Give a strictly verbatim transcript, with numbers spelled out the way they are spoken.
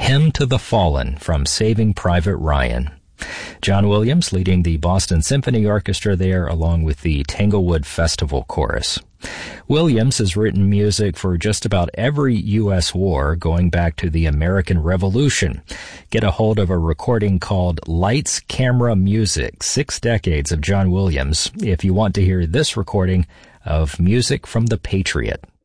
Hymn to the Fallen from Saving Private Ryan. John Williams leading the Boston Symphony Orchestra there, along with the Tanglewood Festival Chorus. Williams has written music for just about every U S war going back to the American Revolution. Get a hold of a recording called Lights, Camera, Music, Six Decades of John Williams if you want to hear this recording of Music from the Patriot.